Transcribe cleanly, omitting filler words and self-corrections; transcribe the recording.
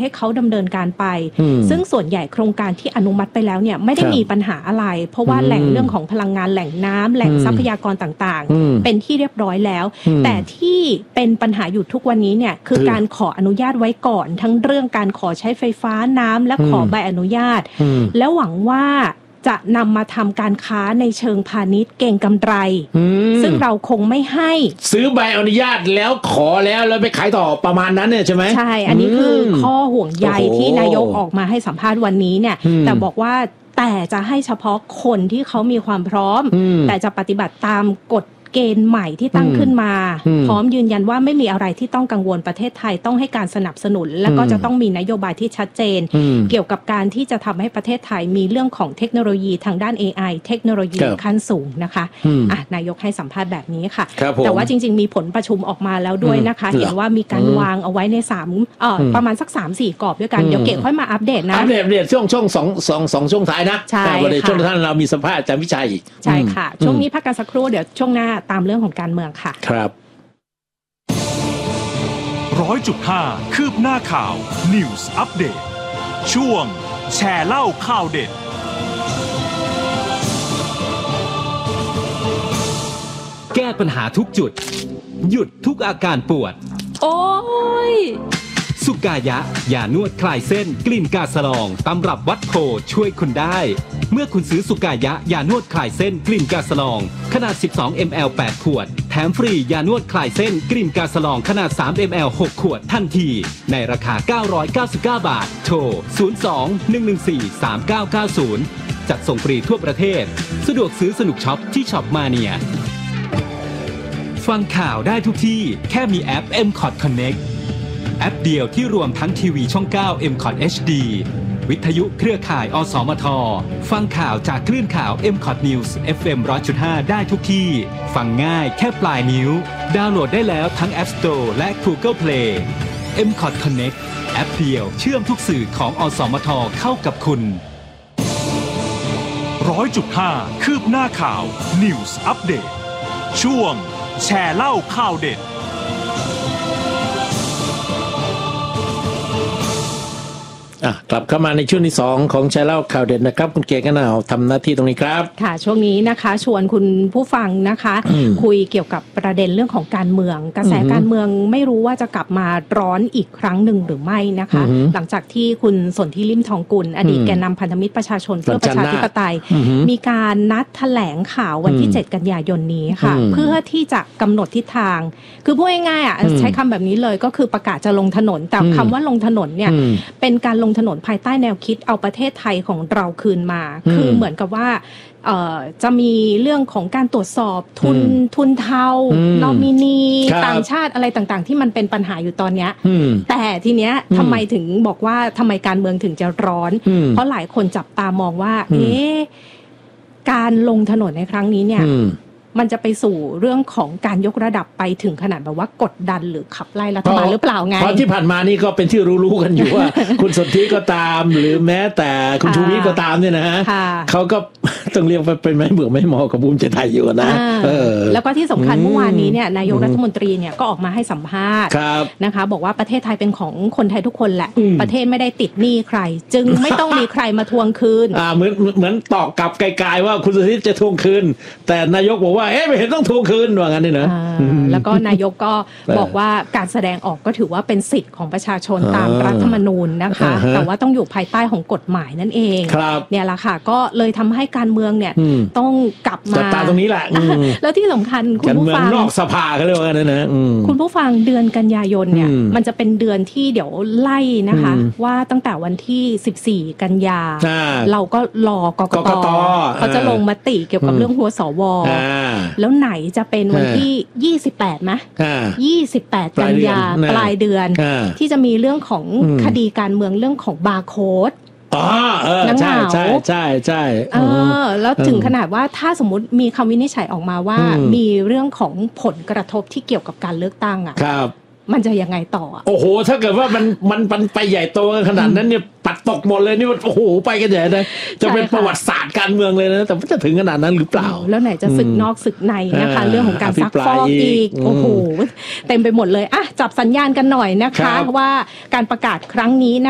ให้เขาดำเนินการไปซึ่งส่วนใหญ่โครงการที่อนุมัติไปแล้วเนี่ยไม่ได้มีปัญหาอะไรเพราะว่าแหล่งเรื่องของพลังงานแหล่งน้ำแหล่งทรัพยากรต่างๆเป็นที่เรียบร้อยแล้วแต่ที่เป็นปัญหาอยู่ทุกวันนี้เนี่ยคือการขออนุญาตไว้ก่อนทั้งเรื่องการขอใช้ไฟฟ้าน้ำและขอใบอนุญาตแล้วหวังว่าจะนำมาทำการค้าในเชิงพาณิชย์เก่งกำไรซึ่งเราคงไม่ให้ซื้อใบอนุญาตแล้วขอแล้วไปขายต่อประมาณนั้นเนี่ยใช่ไหมใช่อันนี้คือข้อห่วงใยที่นายกออกมาให้สัมภาษณ์วันนี้เนี่ยแต่บอกว่าแต่จะให้เฉพาะคนที่เขามีความพร้อมแต่จะปฏิบัติตามกฎเกณฑ์ใหม่ที่ตั้งขึ้นมาพร้อมยืนยันว่าไม่มีอะไรที่ต้องกังวลประเทศไทยต้องให้การสนับสนุนและก็จะต้องมีนโยบายที่ชัดเจนเกี่ยวกับการที่จะทำให้ประเทศไทยมีเรื่องของเทคโนโลยีทางด้าน AI เทคโนโลยีขั้นสูงนะคะนายกให้สัมภาษณ์แบบนี้ค่ะแต่ว่าจริงๆมีผลประชุมออกมาแล้วด้วยนะคะเห็นว่ามีการวางเอาไว้ในประมาณสัก 3-4 กรอบด้วยกันเดี๋ยวเก๋ค่อยมาอัปเดตนะอัปเดตช่วงช่วงท้ายนะแต่วันนี้ช่วงท่านเรามีสัมภาษณ์อาจารย์วิชัยใช่ค่ะช่วงนี้พักกันสักครู่เดี๋ยวช่วงหน้าตามเรื่องของการเมืองค่ะครับ 100.5 คืบหน้าข่าว News Update ช่วงแชร์เล่าข่าวเด็ดแก้ปัญหาทุกจุดหยุดทุกอาการปวดโอ้ยสุกายะยานวดคลายเส้นกลิ่นกาสลองตำรับวัดโพช่วยคุณได้เมื่อคุณซื้อสุกายะยานวดคลายเส้นกลิ่นกาสลองขนาด12 ml 8 ขวดแถมฟรียานวดคลายเส้นกลิ่นกาสลองขนาด3 ml 6 ขวดทันทีในราคา999 บาทโทร02-114-3990จัดส่งฟรีทั่วประเทศสะดวกซื้อสนุกช็อปที่ช็อปมาเนียฟังข่าวได้ทุกที่แค่มีแอป MCOT Connectแอปเดียวที่รวมทั้งทีวีช่อง 9 MCOT HD วิทยุเครือข่ายอสมทฟังข่าวจากคลื่นข่าว MCOT News FM 100.5 ได้ทุกที่ฟังง่ายแค่ปลายนิ้วดาวน์โหลดได้แล้วทั้ง App Store และ Google Play MCOT Connect แอปเดียวเชื่อมทุกสื่อของอสมทเข้ากับคุณ 100.5 คืบหน้าข่าว News Update ช่วงแชร์เล่าข่าวเด็ดกลับเข้ามาในช่วงที่2ของแชร์เล่าข่าวเด่นนะครับคุณเก๋กันเอาทำหน้าที่ตรงนี้ครับค่ะช่วงนี้นะคะชวนคุณผู้ฟังนะคะคุยเกี่ยวกับประเด็นเรื่องของการเมืองกระแสการเมืองไม่รู้ว่าจะกลับมาร้อนอีกครั้งหนึ่งหรือไม่นะคะหลังจากที่คุณสนธิลิ่มทองกุลอดีตแกนนำพันธมิตรประชาชนเพื่อประชาธิปไตยมีการนัดแถลงข่าววันที่7 กันยายนนี้ค่ะเพื่อที่จะกำหนดทิศทางคือพูดง่ายๆใช้คำแบบนี้เลยก็คือประกาศจะลงถนนแต่คำว่าลงถนนเนี่ยเป็นการลงถนนภายใต้แนวคิดเอาประเทศไทยของเราคืนมาคือเหมือนกับว่าจะมีเรื่องของการตรวจสอบทุนเทานอมินีต่างชาติอะไรต่างๆที่มันเป็นปัญหาอยู่ตอนนี้แต่ทีเนี้ยทำไมถึงบอกว่าทำไมการเมืองถึงจะร้อนเพราะหลายคนจับตามองว่าการลงถนนในครั้งนี้เนี่ยมันจะไปสู่เรื่องของการยกระดับไปถึงขนาดแบบว่ากดดันหรือขับไล่รัฐบาลหรือเปล่าไงเพราะที่ผ่านมานี่ก็เป็นที่รู้ๆกันอยู่ว่า คุณสนธิก็ตามหรือแม้แต่คุณชูวิทย์ก็ตามเนี่ยนะฮะเขาก็ต้องเรียกว่าเป็นไม้เบื่อไม้หมอกับภูมิใจไทยอยู่นะแล้วก็ที่สำคัญเมื่อวานนี้เนี่ยนายกรัฐมนตรีเนี่ยก็ออกมาให้สัมภาษณ์นะคะบอกว่าประเทศไทยเป็นของคนไทยทุกคนแหละประเทศไม่ได้ติดหนี้ใครจึงไม่ต้องมีใครมาทวงคืนเหมือนตอกกลับไกลๆว่าคุณสนธิจะทวงคืนแต่นายกบอกว่าไม่เห็นต้องทวงคืนว่างั้นนี่นะแล้วก็นายกก็บอกว่าการแสดงออกก็ถือว่าเป็นสิทธิ์ของประชาชนตามรัฐธรรมนูญนะคะแต่ว่าต้องอยู่ภายใต้ของกฎหมายนั่นเองเนี่ยแหละค่ะก็เลยทำให้การเมืองเนี่ยต้องกลับมาตรงนี้แหละแล้วที่สำคัญคุณผู้ฟังนอกสภาเขาเรียกว่านั่นนะคุณผู้ฟังเดือนกันยายนเนี่ยมันจะเป็นเดือนที่เดี๋ยวไล่นะคะว่าตั้งแต่วันที่14 กันยาเราก็รอกกต.เขาจะลงมติเกี่ยวกับเรื่องหัวสว.แล้วไหนจะเป็นวันที่28นะ28 กันยาปลายเดือนที่จะมีเรื่องของคดีการเมืองเรื่องของบาร์โค้ดใช่ใช่ใช่ใช่แล้วถึงขนาดว่าถ้าสมมุติมีคำวินิจฉัยออกมาว่ามีเรื่องของผลกระทบที่เกี่ยวกับการเลือกตั้งอ่ะมันจะยังไงต่อโอ้โหถ้าเกิดว่ามันไปใหญ่โตขนาดนั้นเนี่ยปัดตกหมดเลยนี่มันโอ้โหไปกันใหญ่เลยจะเป็นประวัติศาสตร์การเมืองเลยนะแต่จะถึงขนาดนั้นหรือเปล่าแล้วไหนจะศึกนอกศึกในนะคะเรื่องของการซักฟอกอีกโอ้โหเต็มไปหมดเลยอ่ะจับสัญญาณกันหน่อยนะคะว่าการประกาศครั้งนี้นะ